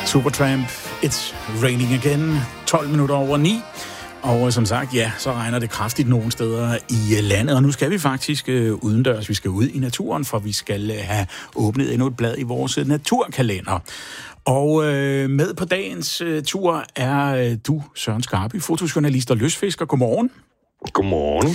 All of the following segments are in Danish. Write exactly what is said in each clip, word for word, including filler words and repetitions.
Supertramp, It's Raining Again, tolv minutter over ni. Og som sagt, ja, så regner det kraftigt nogle steder i landet. Og nu skal vi faktisk øh, udendørs. Vi skal ud i naturen, for vi skal øh, have åbnet endnu et blad i vores naturkalender. Og øh, med på dagens øh, tur er øh, du, Søren Skarby, fotojournalist og lystfisker. Godmorgen. Godmorgen.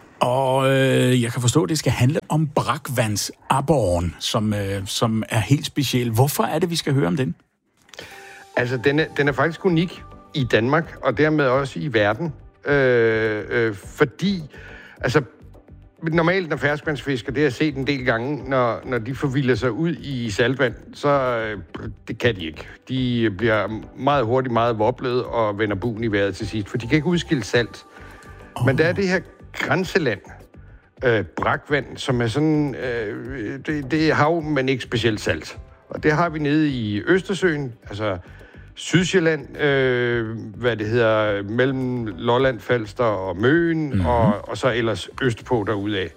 Og øh, jeg kan forstå, at det skal handle om brakvandsaborren, som, øh, som er helt speciel. Hvorfor er det, vi skal høre om den? Altså, den er, den er faktisk unik i Danmark, og dermed også i verden. Øh, øh, fordi, altså, normalt når ferskvandsfisker, det har jeg set en del gange, når, når de forvilder sig ud i saltvand, så øh, det kan de ikke. De bliver meget hurtigt meget wobblet og vender buen i vejret til sidst, for de kan ikke udskille salt. Oh. Men der er det her grænseland, øh, brakvand, som er sådan, øh, det, det er hav, men ikke specielt salt. Og det har vi nede i Østersøen, altså Sydsjælland, øh, hvad det hedder, mellem Lolland, Falster og Møn, mm-hmm. og, og så ellers østpå derudaf.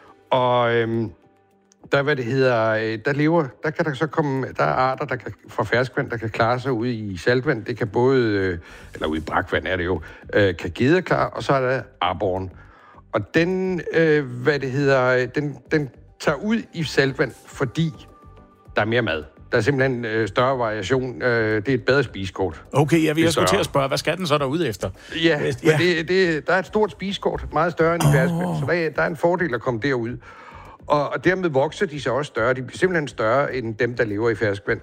Og øh, der, hvad det hedder, der lever, der kan der så komme, der er arter, der kan, fra ferskvand, der kan klare sig ude i saltvand. Det kan både, øh, eller ude i brakvand er det jo, øh, kan geder klare, og så er der aborren. Og den, øh, hvad det hedder, den, den tager ud i saltvand, fordi der er mere mad. Der er simpelthen øh, større variation. Øh, det er et bedre spisekort. Okay, jeg vil jeg skulle til at spørge, hvad skal den så derude efter? Ja, ja. Men det, det, der er et stort spisekort, meget større end i oh. ferskvand, så der er, der er en fordel at komme derud. Og, og dermed vokser de så også større. De bliver simpelthen større end dem, der lever i ferskvand.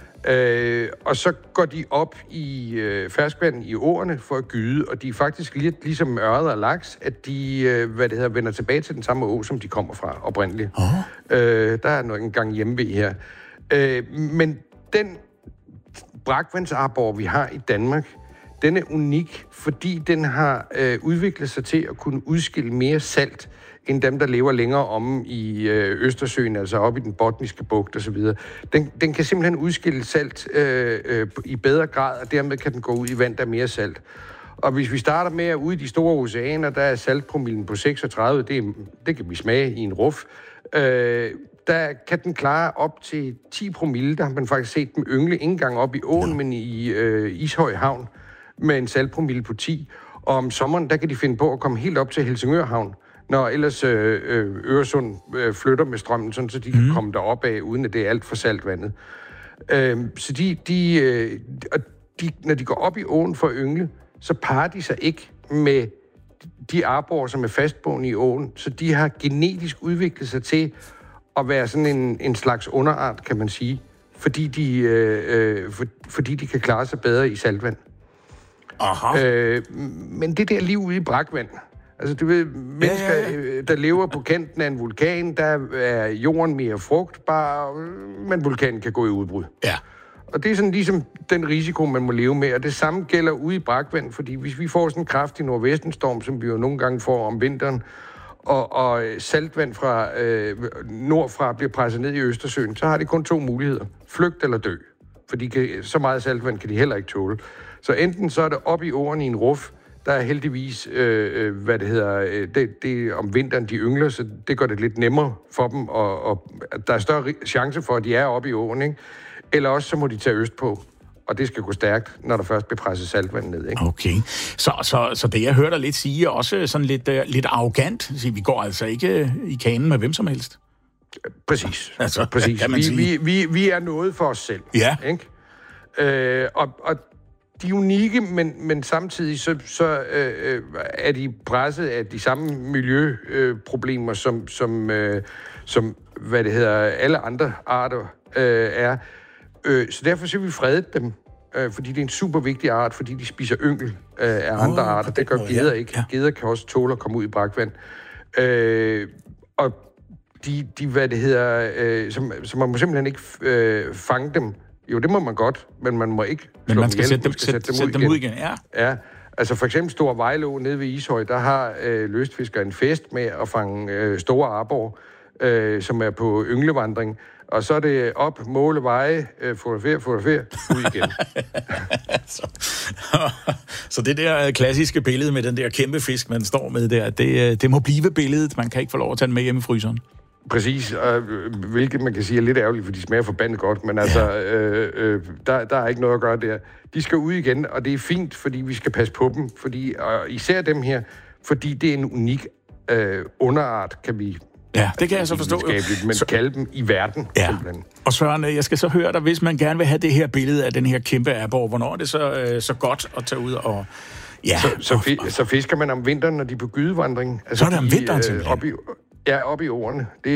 Øh, og så går de op i øh, ferskvand i åerne for at gyde, og de er faktisk lidt ligesom ørred og laks, at de øh, hvad det hedder, vender tilbage til den samme å, som de kommer fra oprindeligt. Oh. Øh, der er nok en gang hjemme ved her. Øh, men den brakvandsarbor, vi har i Danmark, den er unik, fordi den har øh, udviklet sig til at kunne udskille mere salt, end dem, der lever længere om i øh, Østersøen, altså op i den botniske bugt osv. Den, den kan simpelthen udskille salt øh, øh, i bedre grad, og dermed kan den gå ud i vand, der er mere salt. Og hvis vi starter med at ude i de store oceaner, der er saltpromillen på seksogtredive, det, er, det kan vi smage i en ruf. Øh, der kan den klare op til ti promille, der har man faktisk set dem yngle, ikke engang op i åen, ja. men i øh, Ishøj Havn, med en saltpromille på ti. Og om sommeren, der kan de finde på at komme helt op til Helsingør Havn, når ellers øh, Øresund øh, flytter med strømmen, sådan, så de mm. kan komme derop af, uden at det er alt for saltvandet. Øh, så de, de, øh, de, når de går op i åen for at yngle, så parer de sig ikke med de arborer, som er fastboende i åen, så de har genetisk udviklet sig til at være sådan en, en slags underart, kan man sige, fordi de, øh, for, fordi de kan klare sig bedre i saltvand. Aha. Øh, men det der liv ude i brakvand, altså du ved, mennesker, ja, ja, ja. der lever på kanten af en vulkan, der er jorden mere frugtbar, men vulkanen kan gå i udbrud. Ja. Og det er sådan ligesom den risiko, man må leve med, og det samme gælder ude i brakvand, fordi hvis vi får sådan en kraftig nordvestenstorm, som vi jo nogle gange får om vinteren, og, og saltvand fra øh, nordfra bliver presset ned i Østersøen, så har de kun to muligheder. Flygt eller dø. For de kan, så meget saltvand kan de heller ikke tåle. Så enten så er det op i åren i en ruf, der er heldigvis, øh, hvad det hedder, øh, det, det om vinteren de yngler, så det gør det lidt nemmere for dem, og, og der er større chance for, at de er oppe i åen, ikke? Eller også så må de tage østpå. Og det skal gå stærkt, når der først bliver presset saltvand ned, ikke? Okay. Så, så, så det, jeg hørte dig lidt sige, er også sådan lidt, uh, lidt arrogant. Vi går altså ikke i kanen med hvem som helst. Præcis. Altså, Præcis. Kan man sige. Vi, vi, vi, vi er noget for os selv. Ja. Ikke? Øh, og, og de er unikke, men, men samtidig så, så øh, er de presset af de samme miljøproblemer, øh, som, som, øh, som hvad det hedder, alle andre arter øh, er. Øh, så derfor så vi fredet dem, øh, fordi det er en super vigtig art, fordi de spiser yngel øh, af oh, andre arter. Det gør geder ikke. Ja. Geder kan også tåle at komme ud i brakvand. Øh, og de, de, hvad det hedder, øh, så, så man må simpelthen ikke øh, fange dem. Jo, det må man godt, men man må ikke men man skal ihjel. sætte dem, man skal sætte, sætte sætte dem, dem ud ud igen. Ja. Ja, altså for eksempel Store Vejlå nede ved Ishøj, der har øh, lystfiskere en fest med at fange øh, store arbor, øh, som er på ynglevandring. Og så er det op, måle, veje, øh, fotografere, fotografere, ud igen. så, så det der klassiske billede med den der kæmpe fisk, man står med der, det, det må blive billedet. Man kan ikke få lov at tage den med hjemme i fryseren. Præcis, og, hvilket man kan sige er lidt ærgerligt, for de smager forbandet godt, men altså, ja. øh, øh, der, der er ikke noget at gøre der. De skal ud igen, og det er fint, fordi vi skal passe på dem, fordi, og især dem her, fordi det er en unik øh, underart, kan vi... Ja, det kan jeg så forstå. Men så kalde dem i verden, ja. simpelthen. Og Søren, jeg skal så høre dig, hvis man gerne vil have det her billede af den her kæmpe aborre, hvornår er det så, øh, så godt at tage ud og... Ja, så, så, fi, så fisker man om vinteren, når de er på gydevandring. Altså, så er det om vinteren, øh, simpelthen? Op i, ja, op i årene. Det